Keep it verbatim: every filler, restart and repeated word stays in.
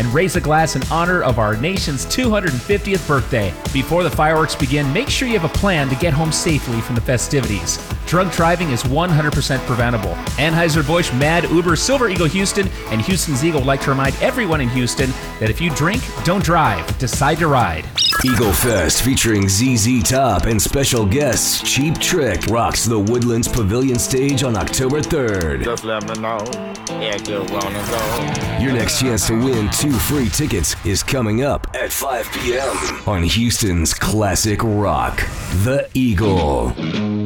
and raise a glass in honor of our nation's two hundred fiftieth birthday. Before the fireworks begin, make sure you have a plan to get home safely from the festivities. Drunk driving is one hundred percent preventable. Anheuser-Busch, Mad, Uber, Silver Eagle Houston, and Houston's Eagle would like to remind everyone in Houston that if you drink, don't drive, decide to ride. Eagle Fest featuring Z Z Top and special guests Cheap Trick rocks the Woodlands Pavilion stage on October third. Just let me know if you wanna go. Your next chance to win two free tickets is coming up at five p.m. on Houston's Classic Rock, The Eagle.